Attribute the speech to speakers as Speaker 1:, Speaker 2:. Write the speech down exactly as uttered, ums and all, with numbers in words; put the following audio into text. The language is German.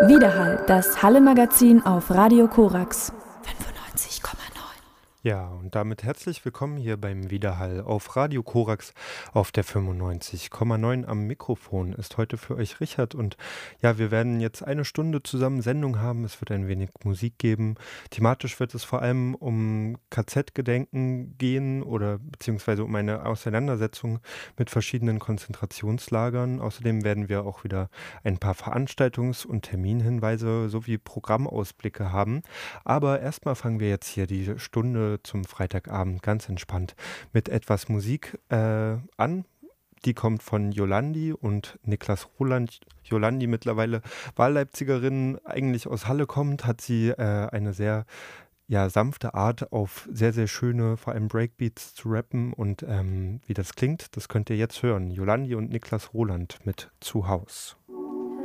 Speaker 1: Widerhall, das Halle-Magazin auf Radio Korax. fünfundneunzig Komma neun.
Speaker 2: Ja, und damit herzlich willkommen hier beim Widerhall auf Radio Korax auf der fünfundneunzig Komma neun. Am Mikrofon ist heute für euch Richard und ja, wir werden jetzt eine Stunde zusammen Sendung haben. Es wird ein wenig Musik geben. Thematisch wird es vor allem um K Z-Gedenken gehen oder beziehungsweise um eine Auseinandersetzung mit verschiedenen Konzentrationslagern. Außerdem werden wir auch wieder ein paar Veranstaltungs- und Terminhinweise sowie Programmausblicke haben. Aber erstmal fangen wir jetzt hier die Stunde zum Freitagabend ganz entspannt mit etwas Musik äh, an. Die kommt von Yolandi und Niklas Roland. Yolandi, mittlerweile Wahlleipzigerin, eigentlich aus Halle kommt, hat sie äh, eine sehr ja, sanfte Art, auf sehr, sehr schöne, vor allem Breakbeats zu rappen. Und ähm, wie das klingt, das könnt ihr jetzt hören. Yolandi und Niklas Roland mit Zu Haus.